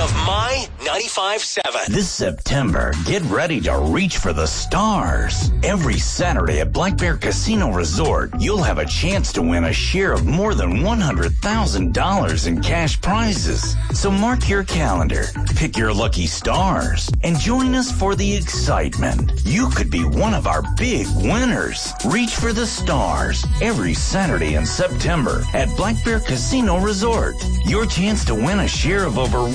of My 95.7. This September, get ready to reach for the stars. Every Saturday at Black Bear Casino Resort, you'll have a chance to win a share of more than $100,000 in cash prizes. So mark your calendar, pick your lucky stars, and join us for the excitement. You could be one of our big winners. Reach for the stars every Saturday in September at Black Bear Casino Resort. Your chance to win a share of over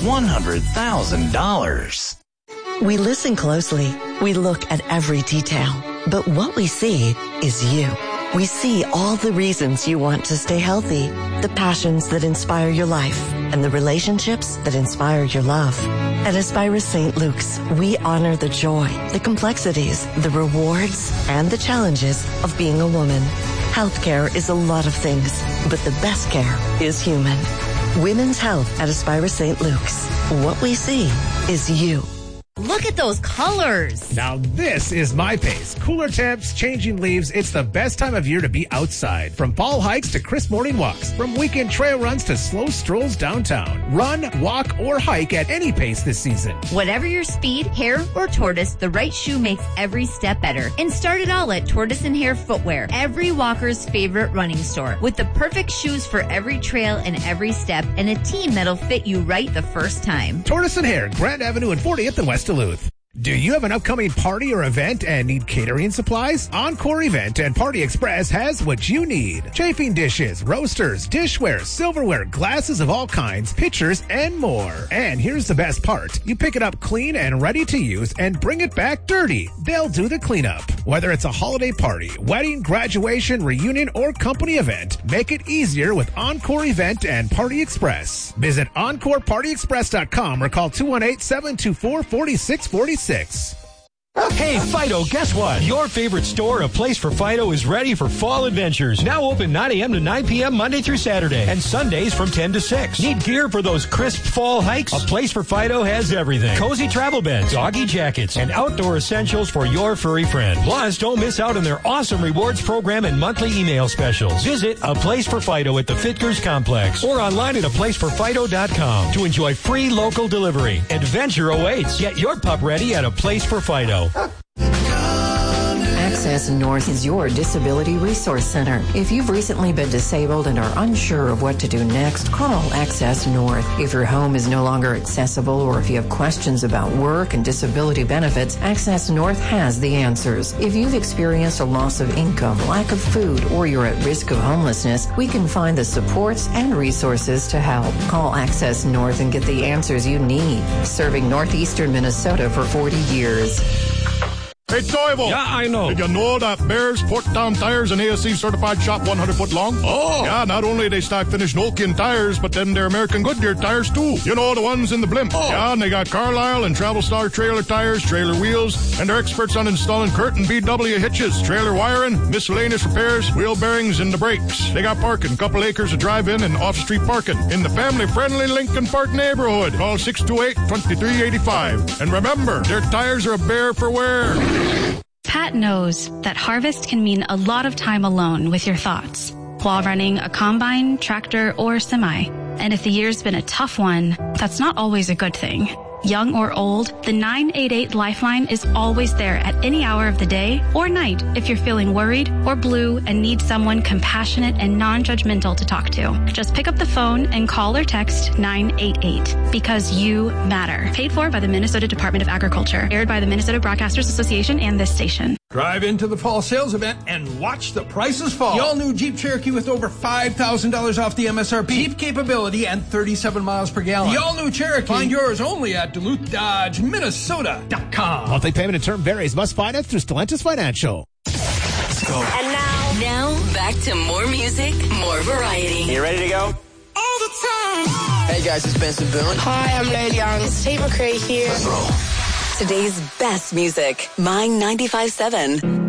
$100,000. We listen closely. We look at every detail. But what we see is you. We see all the reasons you want to stay healthy, the passions that inspire your life, and the relationships that inspire your love. At Aspira St. Luke's, we honor the joy, the complexities, the rewards, and the challenges of being a woman. Healthcare is a lot of things, but the best care is human. Women's health at Aspira St. Luke's. What we see is you. Look at those colors. Now this is my pace. Cooler temps, changing leaves. It's the best time of year to be outside. From fall hikes to crisp morning walks. From weekend trail runs to slow strolls downtown. Run, walk, or hike at any pace this season. Whatever your speed, hair, or tortoise, the right shoe makes every step better. And start it all at Tortoise and Hare Footwear, every walker's favorite running store. With the perfect shoes for every trail and every step, and a team that'll fit you right the first time. Tortoise and Hare, Grand Avenue and 40th and West Duluth. Do you have an upcoming party or event and need catering supplies? Encore Event and Party Express has what you need. Chafing dishes, roasters, dishware, silverware, glasses of all kinds, pitchers, and more. And here's the best part. You pick it up clean and ready to use and bring it back dirty. They'll do the cleanup. Whether it's a holiday party, wedding, graduation, reunion, or company event, make it easier with Encore Event and Party Express. Visit EncorePartyExpress.com or call 218-724-4646. Hey, Fido, guess what? Your favorite store, A Place for Fido, is ready for fall adventures. Now open 9 a.m. to 9 p.m. Monday through Saturday, and Sundays from 10 to 6. Need gear for those crisp fall hikes? A Place for Fido has everything. Cozy travel beds, doggy jackets, and outdoor essentials for your furry friend. Plus, don't miss out on their awesome rewards program and monthly email specials. Visit A Place for Fido at the Fitkers Complex or online at aplaceforfido.com to enjoy free local delivery. Adventure awaits. Get your pup ready at A Place for Fido. Access North is your disability resource center. If you've recently been disabled and are unsure of what to do next, call Access North. If your home is no longer accessible or if you have questions about work and disability benefits, Access North has the answers. If you've experienced a loss of income, lack of food, or you're at risk of homelessness, we can find the supports and resources to help. Call Access North and get the answers you need. Serving northeastern Minnesota for 40 years. Hey, Toivo. Yeah, I know. Did you know that Bears Porktown Tires and ASC certified shop 100 foot long? Oh. Yeah, not only they stock finished Nokian tires, but then they're American Goodyear tires too. You know, the ones in the blimp. Oh. Yeah, and they got Carlisle and Travel Star trailer tires, trailer wheels, and they're experts on installing curtain BW hitches, trailer wiring, miscellaneous repairs, wheel bearings, and the brakes. They got parking, couple acres of drive-in and off-street parking in the family-friendly Lincoln Park neighborhood. Call 628-2385. And remember, their tires are a bear for wear. Pat knows that harvest can mean a lot of time alone with your thoughts while running a combine, tractor, or semi. And if the year's been a tough one, that's not always a good thing. Young or old, the 988 Lifeline is always there at any hour of the day or night if you're feeling worried or blue and need someone compassionate and non-judgmental to talk to. Just pick up the phone and call or text 988 because you matter. Paid for by the Minnesota Department of Agriculture. Aired by the Minnesota Broadcasters Association and this station. Drive into the fall sales event and watch the prices fall. The all-new Jeep Cherokee with over $5,000 off the MSRP. Jeep capability and 37 miles per gallon. The all-new Cherokee. Find yours only at DuluthDodgeMinnesota.com. Monthly payment and term varies. Must finance through Stellantis Financial. Let's go. And now back to more music, more variety. You ready to go? All the time. Hey guys, it's Benson Boone. Hi, I'm Lil Young. It's Tate McRae here. Let's roll. Today's best music, My 95.7.